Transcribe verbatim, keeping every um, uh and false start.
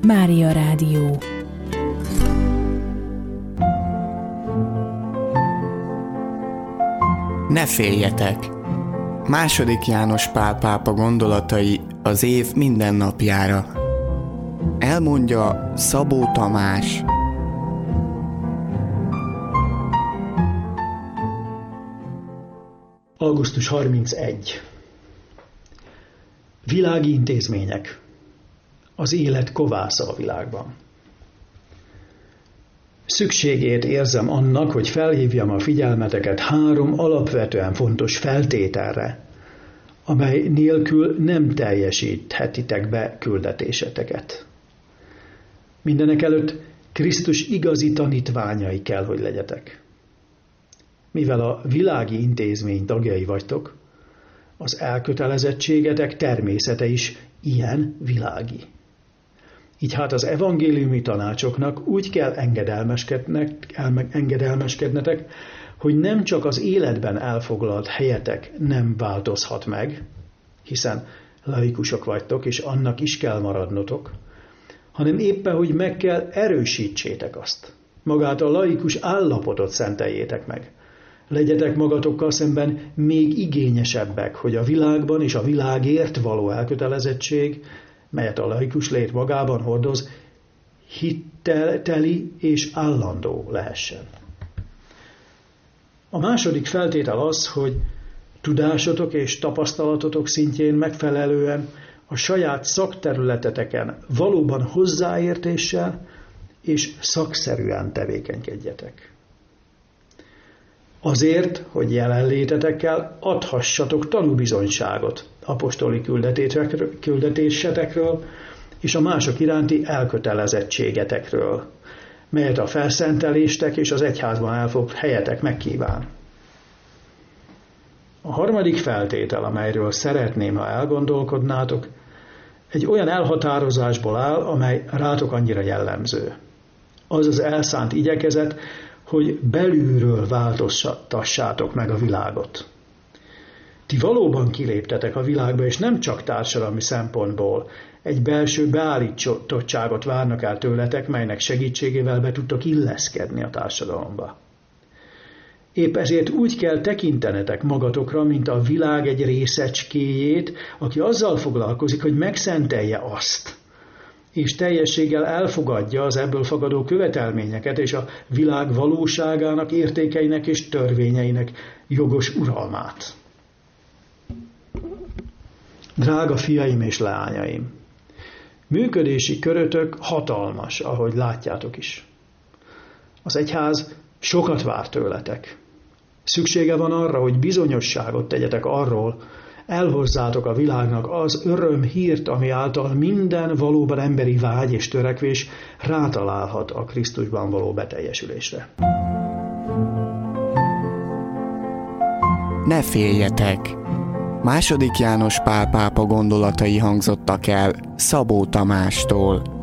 Mária Rádió. Ne féljetek! Második János Pál pápa gondolatai az év minden napjára. Elmondja Szabó Tamás. augusztus harmincegy. Világi intézmények. Az élet kovásza a világban. Szükségét érzem annak, hogy felhívjam a figyelmeteket három alapvetően fontos feltételre, amely nélkül nem teljesíthetitek be küldetéseteket. Mindenekelőtt Krisztus igazi tanítványai kell, hogy legyetek. Mivel a világi intézmény tagjai vagytok, az elkötelezettségetek természete is ilyen világi. Így hát az evangéliumi tanácsoknak úgy kell engedelmeskednetek, hogy nem csak az életben elfoglalt helyetek nem változhat meg, hiszen laikusok vagytok, és annak is kell maradnotok, hanem éppen, hogy meg kell erősítsétek azt. Magát a laikus állapotot szenteljétek meg. Legyetek magatokkal szemben még igényesebbek, hogy a világban és a világért való elkötelezettség, melyet a laikus lét magában hordoz, hitteli és állandó lehessen. A második feltétel az, hogy tudásotok és tapasztalatotok szintjén megfelelően a saját szakterületeteken valóban hozzáértéssel és szakszerűen tevékenykedjetek. Azért, hogy jelenlétetekkel adhassatok tanúbizonyságot apostoli küldetésetekről és a mások iránti elkötelezettségetekről, melyet a felszenteléstek és az egyházban elfoglalt helyetek megkíván. A harmadik feltétel, amelyről szeretném, ha elgondolkodnátok, egy olyan elhatározásból áll, amely rátok annyira jellemző. Az az elszánt igyekezet, hogy belülről változtassátok meg a világot. Ti valóban kiléptetek a világba, és nem csak társadalmi szempontból. Egy belső beállítottságot várnak el tőletek, melynek segítségével be tudtok illeszkedni a társadalomba. Épp ezért úgy kell tekintenetek magatokra, mint a világ egy részecskéjét, aki azzal foglalkozik, hogy megszentelje azt, és teljességgel elfogadja az ebből fakadó követelményeket és a világ valóságának, értékeinek és törvényeinek jogos uralmát. Drága fiaim és leányaim, működési körötök hatalmas, ahogy látjátok is. Az egyház sokat vár tőletek. Szüksége van arra, hogy bizonyosságot tegyetek arról, elhozzátok a világnak az öröm hírt, ami által minden valóban emberi vágy és törekvés rátalálhat a Krisztusban való beteljesülésre. Ne féljetek! Második János Pál pápa gondolatai hangzottak el Szabó Tamástól.